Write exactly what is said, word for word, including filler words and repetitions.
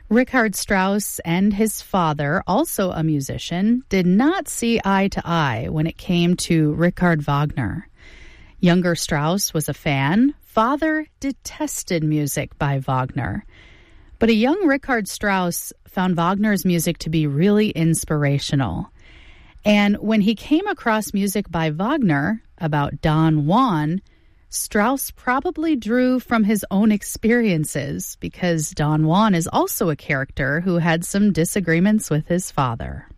Richard Strauss and his father, also a musician, did not see eye to eye when it came to Richard Wagner. Younger Strauss was a fan. Father detested music by Wagner. But a young Richard Strauss found Wagner's music to be really inspirational. And when he came across music by Wagner about Don Juan, Strauss probably drew from his own experiences because Don Juan is also a character who had some disagreements with his father.